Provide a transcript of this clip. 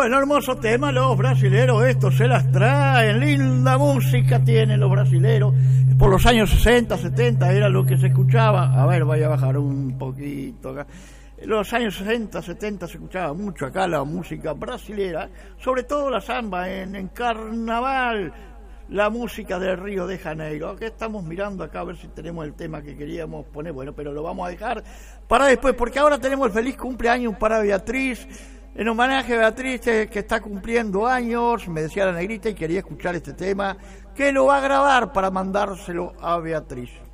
Bueno, hermoso tema, los brasileros, estos se las traen, linda música tienen los brasileros. Por los años 60, 70 era lo que se escuchaba. A ver, voy a bajar un poquito acá. En los años 60, 70 se escuchaba mucho acá la música brasilera, sobre todo la samba en carnaval, la música del Río de Janeiro. Aquí estamos mirando acá a ver si tenemos el tema que queríamos poner, bueno, pero lo vamos a dejar para después, porque ahora tenemos el feliz cumpleaños para Beatriz, en homenaje a Beatriz que está cumpliendo años, me decía la negrita y quería escuchar este tema, que lo va a grabar para mandárselo a Beatriz.